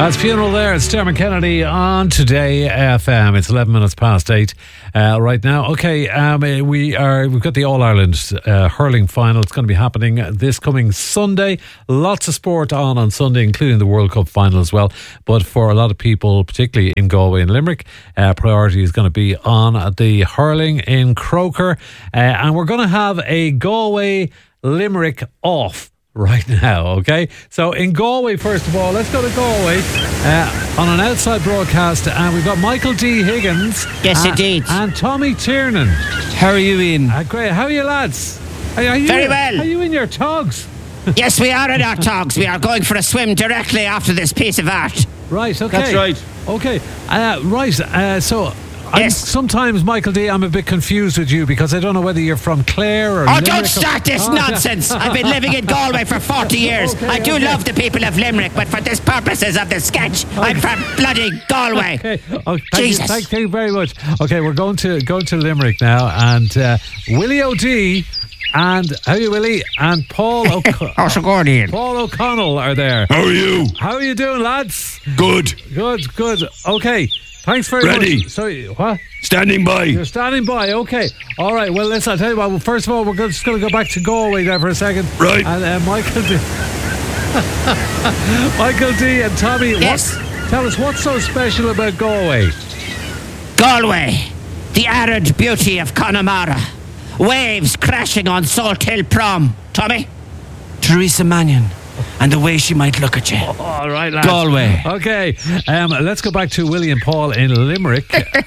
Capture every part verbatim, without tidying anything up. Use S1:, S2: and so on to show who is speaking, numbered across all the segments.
S1: As funeral there, it's Dermot Kennedy on Today F M. It's eleven minutes past eight uh, right now. Okay, um, we are, we've got the All-Ireland uh, hurling final. It's going to be happening this coming Sunday. Lots of sport on on Sunday, including the World Cup final as well. But for a lot of people, particularly in Galway and Limerick, uh, priority is going to be on the hurling in Croker. Uh, and we're going to have a Galway Limerick off right now, okay? So in Galway, first of all, let's go to Galway uh, on an outside broadcast, and we've got Michael D. Higgins.
S2: Yes,
S1: uh,
S2: indeed.
S1: And Tommy Tiernan.
S2: How are you, Ian?
S1: Uh, great. How are you, lads? Are, are you,
S2: Very well.
S1: Are you in your togs?
S2: Yes, we are in our togs. We are going for a swim directly after this piece of art.
S1: Right, okay.
S2: That's right.
S1: Okay, uh, right, uh, so... I'm,
S2: Yes.
S1: sometimes, Michael D, I'm a bit confused with you because I don't know whether you're from Clare or
S2: Oh,
S1: Limerick.
S2: don't start this
S1: Oh,
S2: nonsense. I've been living in Galway for forty years.
S1: Okay,
S2: I do
S1: okay.
S2: love the people of Limerick, but for the purposes of the sketch, I'm from bloody Galway.
S1: Okay. Oh, thank
S2: Jesus.
S1: You, thank, thank you very much. Okay, we're going to going to Limerick now, and uh, Willie O'D and how are you, Willie? And Paul O'Connell.
S2: Gordian.
S1: Paul O'Connell are there.
S3: How are you?
S1: How are you doing, lads?
S3: Good.
S1: Good, good. Okay. Thanks very
S3: Ready.
S1: much. Sorry, what?
S3: Standing by.
S1: You're standing by, okay. All right, well, listen, I'll tell you what. Well, first of all, we're just going to go back to Galway there for a second.
S3: Right.
S1: And uh, Michael D. Michael D. and Tommy,
S2: Yes.
S1: what, tell us what's so special about Galway?
S2: Galway, the arid beauty of Connemara. Waves crashing on Salt Hill Prom. Tommy? Theresa Mannion. And the way she might look at you.
S1: All right, lads.
S2: Galway.
S1: Okay, um, let's go back to Willie and Paul in Limerick.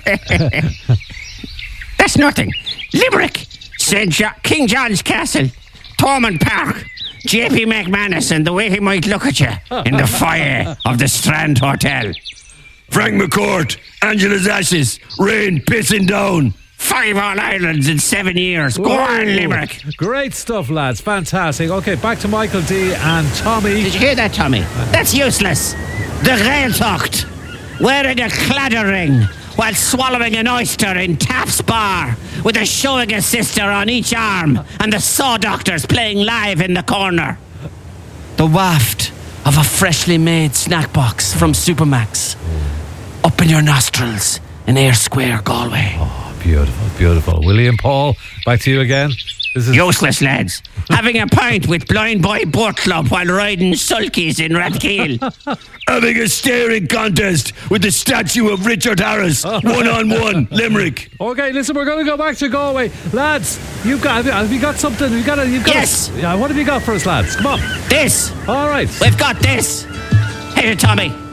S2: That's nothing. Limerick, Saint Jo- King John's Castle, Thomond Park, J P McManus, and the way he might look at you in the foyer of the Strand Hotel.
S3: Frank McCourt. Angela's Ashes. Rain pissing down.
S2: Five All-Irelands in seven years. Go on, Limerick.
S1: Great stuff, lads. Fantastic. Okay, back to Michael D. and Tommy.
S2: Did you hear that, Tommy? That's useless. The Gaeltacht, wearing a cladder ring while swallowing an oyster in Taft's Bar with a showing a sister on each arm and the saw doctors playing live in the corner. The waft of a freshly made snack box from Supermax up in your nostrils in Ayr Square, Galway.
S1: Beautiful, beautiful. Willie and Paul, back to you again. This is
S2: Useless lads. Having a pint with Blind Boy Boat Club while riding sulkies in Rathkeil.
S3: Having a staring contest with the statue of Richard Harris. One on one. Limerick.
S1: Okay, listen, we're going to go back to Galway. Lads, you've got, have you, have you got something? You've got a, you've got
S2: Yes.
S1: A, yeah, what have you got for us, lads? Come on.
S2: This.
S1: All right.
S2: We've got this. Hit it, Tommy.